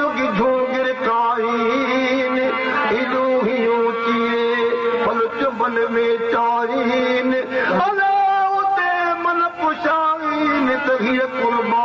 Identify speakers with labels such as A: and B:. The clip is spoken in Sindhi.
A: की झोंगिर काइन इलू ही ऊंची पल चुबल में चाइन